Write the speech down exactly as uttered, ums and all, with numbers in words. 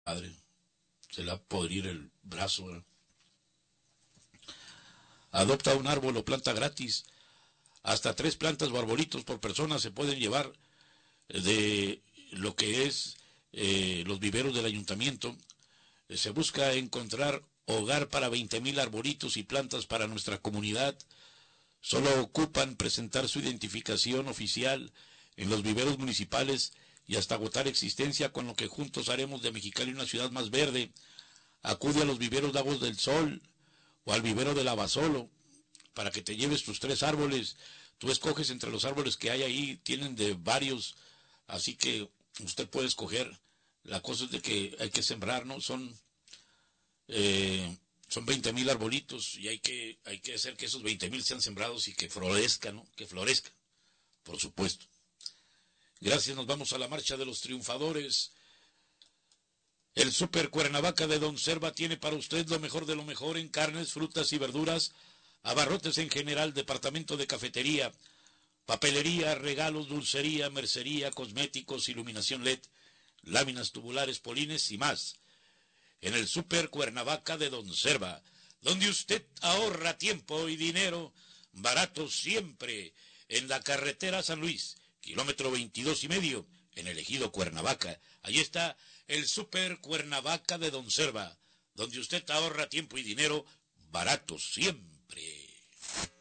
Padre, se le va a podrir el brazo, ¿verdad? Adopta un árbol o planta gratis. Hasta tres plantas o arbolitos por persona se pueden llevar de lo que es eh, los viveros del ayuntamiento. Eh, se busca encontrar hogar para veinte mil arbolitos y plantas para nuestra comunidad. Solo ocupan presentar su identificación oficial en los viveros municipales y hasta agotar existencia, con lo que juntos haremos de Mexicali una ciudad más verde. Acude a los viveros Lagos del Sol o al vivero del Abasolo para que te lleves tus tres árboles. Tú escoges entre los árboles que hay ahí, tienen de varios, así que usted puede escoger. La cosa es de que hay que sembrar, ¿no? Son eh, son veinte mil arbolitos y hay que hay que hacer que esos veinte mil sean sembrados y que florezcan, ¿no? Que florezcan, por supuesto. Gracias, nos vamos a la marcha de los triunfadores. El Super Cuernavaca de Don Serva tiene para usted lo mejor de lo mejor en carnes, frutas y verduras, abarrotes en general, departamento de cafetería, papelería, regalos, dulcería, mercería, cosméticos, iluminación L E D, láminas tubulares, polines y más. En el Super Cuernavaca de Don Serva, donde usted ahorra tiempo y dinero, barato siempre, en la carretera San Luis, kilómetro veintidós y medio, en el ejido Cuernavaca. Allí está el Super Cuernavaca de Don Serva, donde usted ahorra tiempo y dinero, barato siempre.